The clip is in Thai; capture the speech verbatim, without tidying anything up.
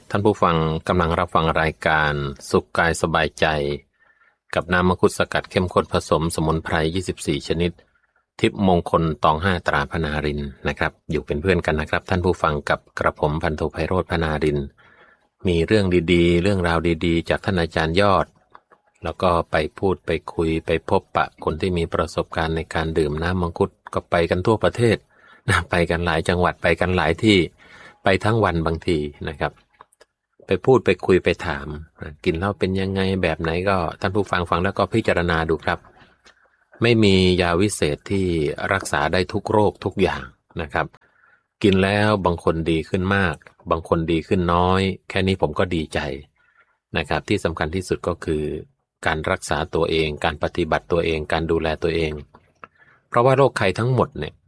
ท่านผู้ฟังกำลังรับฟังรายการสุขกายสบายใจกับน้ำมังคุดสกัดเข้มข้นผสมสมุนไพรยี่สิบสี่ชนิดทิพย์มงคลตองห้าตราพนารินนะครับอยู่เป็นเพื่อนกันนะครับท่านผู้ฟังกับกระผมพันโทไพโรจน์พนารินมีเรื่องดีๆเรื่องราวดีๆจากท่านอาจารย์ยอดแล้วก็ไปพูดไปคุยไปพบปะคนที่มีประสบการณ์ในการดื่มน้ำมังคุดก็ไปกันทั่วประเทศนะไปกันหลายจังหวัดไปกันหลายที่ไปทั้งวันบางทีนะครับไปพูดไปคุยไปถามกินแล้วเป็นยังไงแบบไหนก็ท่านผู้ฟังฟังแล้วก็พิจารณาดูครับไม่มียาวิเศษที่รักษาได้ทุกโรคทุกอย่างนะครับกินแล้วบางคนดีขึ้นมากบางคนดีขึ้นน้อยแค่นี้ผมก็ดีใจนะครับที่สำคัญที่สุดก็คือการรักษาตัวเองการปฏิบัติตัวเองการดูแลตัวเองเพราะว่าโรคภัยทั้งหมดเนี่ย